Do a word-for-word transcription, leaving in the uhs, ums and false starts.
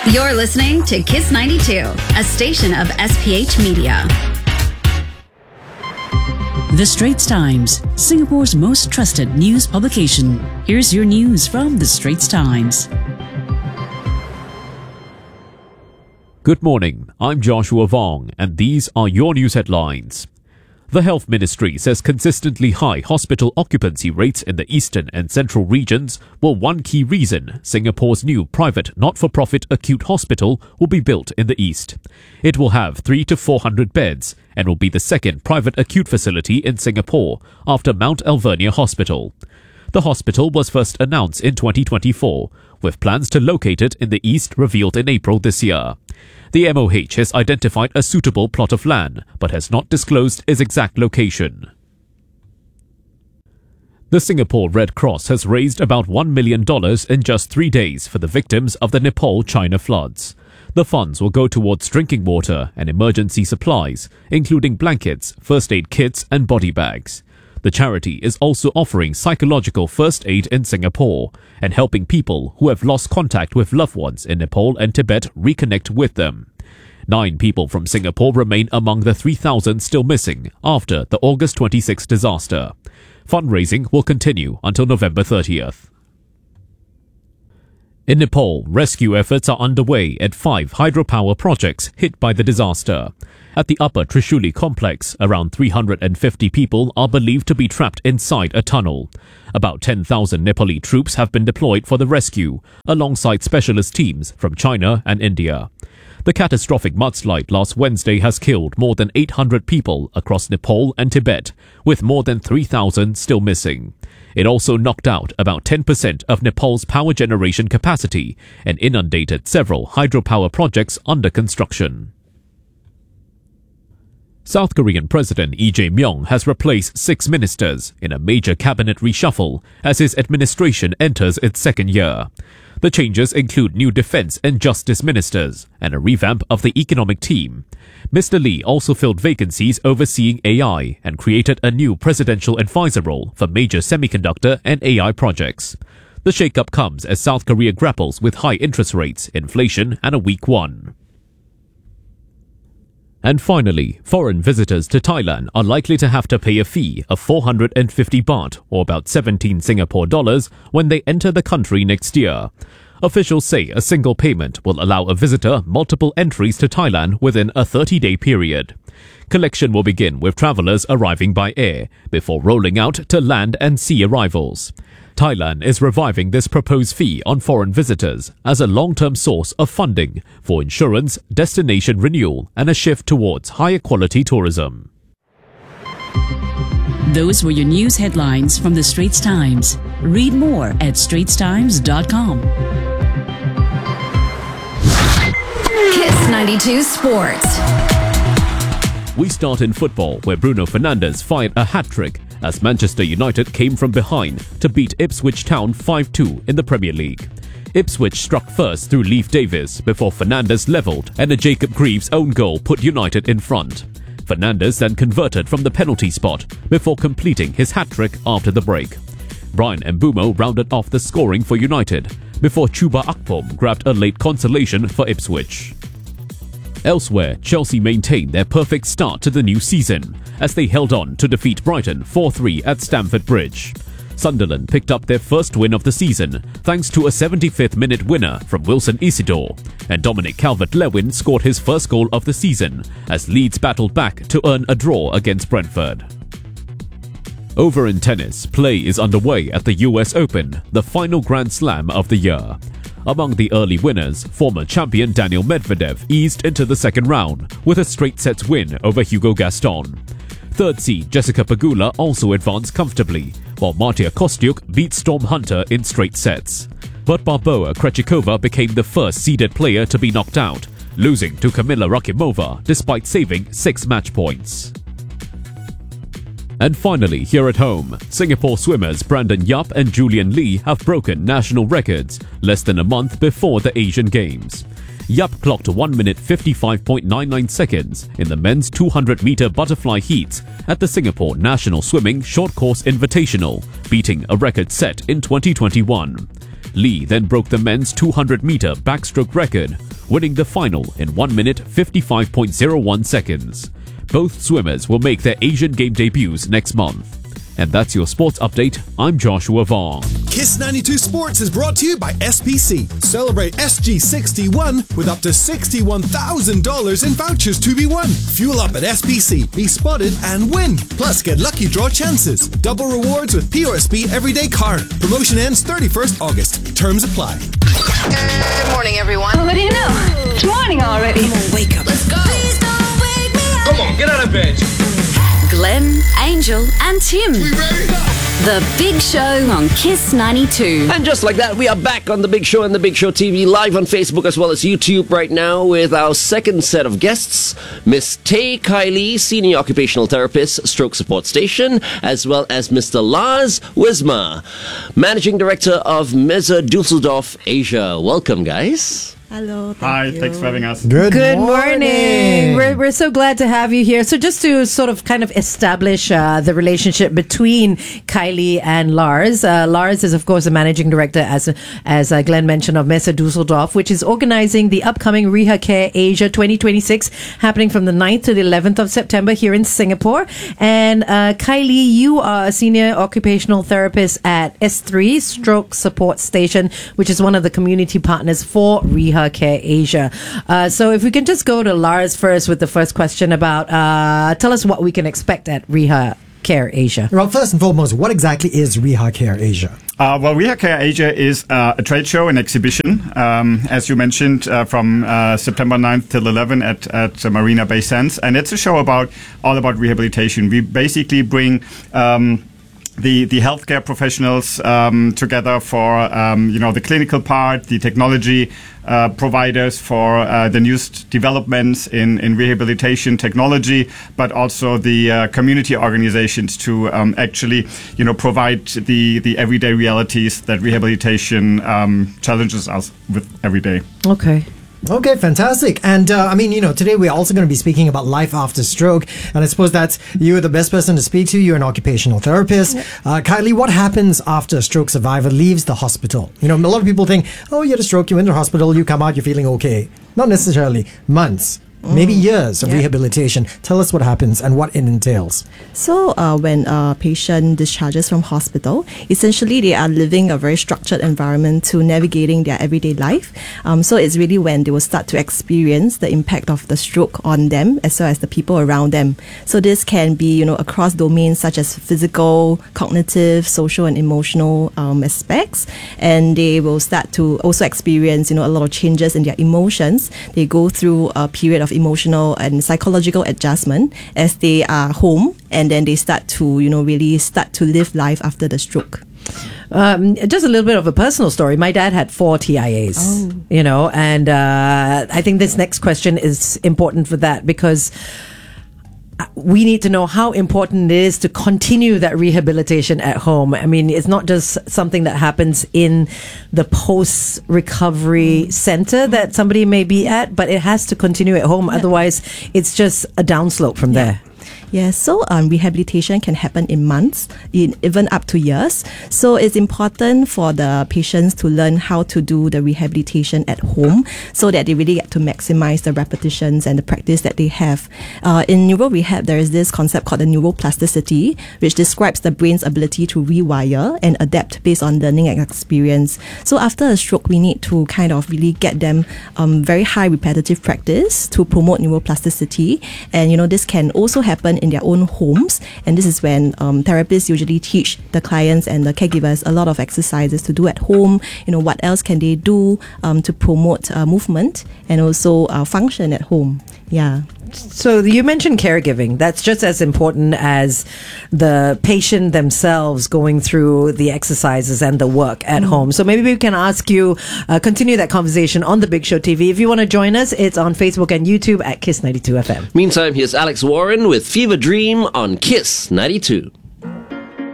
You're listening to Kiss ninety-two, a station of S P H Media. The Straits Times, Singapore's most trusted news publication. Here's your news from The Straits Times. Good morning, I'm Joshua Vong, and these are your news headlines. The Health Ministry says consistently high hospital occupancy rates in the eastern and central regions were one key reason Singapore's new private not-for-profit acute hospital will be built in the east. It will have three to four hundred beds and will be the second private acute facility in Singapore after Mount Alvernia Hospital. The hospital was first announced in twenty twenty-four, with plans to locate it in the east revealed in April this year. The M O H has identified a suitable plot of land, but has not disclosed its exact location. The Singapore Red Cross has raised about one million dollars in just three days for the victims of the Nepal-China floods. The funds will go towards drinking water and emergency supplies, including blankets, first aid kits and body bags. The charity is also offering psychological first aid in Singapore and helping people who have lost contact with loved ones in Nepal and Tibet reconnect with them. Nine people from Singapore remain among the three thousand still missing after the August twenty-sixth disaster. Fundraising will continue until November thirtieth. In Nepal, rescue efforts are underway at five hydropower projects hit by the disaster. At the Upper Trishuli complex, around three hundred fifty people are believed to be trapped inside a tunnel. About ten thousand Nepali troops have been deployed for the rescue, alongside specialist teams from China and India. The catastrophic mudslide last Wednesday has killed more than eight hundred people across Nepal and Tibet, with more than three thousand still missing. It also knocked out about ten percent of Nepal's power generation capacity and inundated several hydropower projects under construction. South Korean President Lee Jae-myung has replaced six ministers in a major cabinet reshuffle as his administration enters its second year. The changes include new defense and justice ministers and a revamp of the economic team. Mister Lee also filled vacancies overseeing A I and created a new presidential advisor role for major semiconductor and A I projects. The shakeup comes as South Korea grapples with high interest rates, inflation and a weak won. And finally, foreign visitors to Thailand are likely to have to pay a fee of four hundred fifty baht, or about seventeen Singapore dollars, when they enter the country next year. Officials say a single payment will allow a visitor multiple entries to Thailand within a thirty-day period. Collection will begin with travelers arriving by air, before rolling out to land and sea arrivals. Thailand is reviving this proposed fee on foreign visitors as a long-term source of funding for insurance, destination renewal, and a shift towards higher quality tourism. Those were your news headlines from The Straits Times. Read more at straits times dot com. Kiss ninety-two Sports. We start in football, where Bruno Fernandes fired a hat-trick as Manchester United came from behind to beat Ipswich Town five two in the Premier League. Ipswich struck first through Leif Davis before Fernandes levelled, and a Jacob Greaves own goal put United in front. Fernandes then converted from the penalty spot before completing his hat-trick after the break. Brian Mbeumo rounded off the scoring for United before Chuba Akpom grabbed a late consolation for Ipswich. Elsewhere, Chelsea maintained their perfect start to the new season as they held on to defeat Brighton four three at Stamford Bridge. Sunderland picked up their first win of the season thanks to a seventy-fifth minute winner from Wilson Isidore, and Dominic Calvert-Lewin scored his first goal of the season as Leeds battled back to earn a draw against Brentford. Over in tennis, play is underway at the U S Open, the final Grand Slam of the year. Among the early winners, former champion Daniel Medvedev eased into the second round with a straight sets win over Hugo Gaston. Third seed Jessica Pegula also advanced comfortably, while Martia Kostyuk beat Storm Hunter in straight sets. But Barbora Krejcikova became the first seeded player to be knocked out, losing to Kamila Rakimova despite saving six match points. And finally, here at home, Singapore swimmers Brandon Yap and Julian Lee have broken national records less than a month before the Asian Games. Yap clocked one minute fifty-five point nine nine seconds in the men's two hundred meter butterfly heats at the Singapore National Swimming Short Course Invitational, beating a record set in twenty twenty-one. Lee then broke the men's two hundred meter backstroke record, winning the final in one minute fifty-five point zero one seconds. Both swimmers will make their Asian Game debuts next month. And that's your sports update. I'm Joshua Vaughn. Kiss ninety-two Sports is brought to you by S P C. Celebrate S G sixty-one with up to sixty-one thousand dollars in vouchers to be won. Fuel up at S P C, be spotted and win. Plus, get lucky draw chances. Double rewards with P O S B Everyday Card. Promotion ends thirty-first August. Terms apply. Good morning, everyone. Well, what do you know? It's morning already. Come on, wake up. Let's go. Please don't wake me up. Come on, get out of bed. Glenn, Angel, and Tim. We ready? The Big Show on Kiss ninety-two. And just like that, we are back on The Big Show and The Big Show T V, live on Facebook as well as YouTube right now with our second set of guests, Miss Tay Kylie, Senior Occupational Therapist, Stroke Support Station, as well as Mister Lars Wisma, Managing Director of Mesa Dusseldorf Asia. Welcome, guys. Hello. Thank Hi, you. thanks for having us. Good, Good morning. morning. We're, we're so glad to have you here. So just to sort of kind of establish uh, the relationship between Kylie and Lars. Uh, Lars is, of course, the managing director, as as uh, Glenn mentioned, of Mesa Dusseldorf, which is organizing the upcoming Reha Care Asia twenty twenty-six, happening from the ninth to the eleventh of September here in Singapore. And uh, Kylie, you are a senior occupational therapist at S three Stroke Support Station, which is one of the community partners for Reha Care Asia. Uh, so if we can just go to Lars first with the first question about, uh, tell us what we can expect at Reha Care Asia. Well, first and foremost, what exactly is Reha Care Asia? Uh, well, Reha Care Asia is uh, a trade show and exhibition, um, as you mentioned, uh, from uh, September ninth till eleventh at, at uh, Marina Bay Sands. And it's a show about all about rehabilitation. We basically bring Um, the the healthcare professionals um, together for um, you know the clinical part, the technology uh, providers for uh, the newest developments in, in rehabilitation technology, but also the uh, community organizations to um, actually you know provide the the everyday realities that rehabilitation um, challenges us with every day. Okay. Okay, fantastic. And uh, I mean, you know, today we're also going to be speaking about life after stroke. And I suppose that's you're the best person to speak to. You're an occupational therapist. Uh, Kylie, what happens after a stroke survivor leaves the hospital? You know, a lot of people think, oh, you had a stroke, you went to the hospital, you come out, you're feeling okay. Not necessarily. Months. Maybe years of Yeah. rehabilitation. Tell us what happens and what it entails. So uh, when a patient discharges from hospital, essentially they are living a very structured environment to navigating their everyday life. Um, so it's really when they will start to experience the impact of the stroke on them as well as the people around them. So this can be, you know, across domains such as physical, cognitive, social and emotional um, aspects. And they will start to also experience, you know, a lot of changes in their emotions. They go through a period of emotional and psychological adjustment as they are home, and then they start to, you know, really start to live life after the stroke. Um, just a little bit of a personal story. My dad had four T I As, oh. you know, and uh, I think this next question is important for that because we need to know how important it is to continue that rehabilitation at home. I mean, it's not just something that happens in the post-recovery center that somebody may be at, but it has to continue at home. Yeah. Otherwise, it's just a downslope from yeah. there. Yeah, so um, rehabilitation can happen in months, in even up to years. So it's important for the patients to learn how to do the rehabilitation at home so that they really get to maximize the repetitions and the practice that they have. Uh, in neuro rehab, there is this concept called the neuroplasticity, which describes the brain's ability to rewire and adapt based on learning and experience. So after a stroke, we need to kind of really get them um, very high repetitive practice to promote neuroplasticity. And, you know, this can also happen in their own homes, and this is when um, therapists usually teach the clients and the caregivers a lot of exercises to do at home. You know, what else can they do um, to promote uh, movement and also uh, function at home. Yeah. So you mentioned caregiving. That's just as important as the patient themselves going through the exercises and the work at mm. home. So maybe we can ask you, uh, continue that conversation on The Big Show T V. If you want to join us, it's on Facebook and YouTube at Kiss ninety-two F M. Meantime, here's Alex Warren with Fever Dream on Kiss ninety-two.